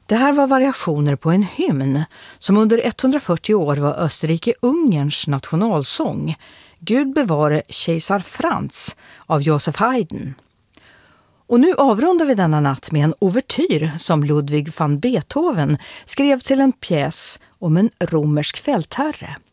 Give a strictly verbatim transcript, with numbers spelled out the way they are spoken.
Det här var variationer på en hymn som under etthundrafyrtio år var Österrike-Ungerns nationalsång, Gud bevare kejsar Franz av Joseph Haydn. Och nu avrundar vi denna natt med en ouvertyr som Ludwig van Beethoven skrev till en pjäs om en romersk fältherre.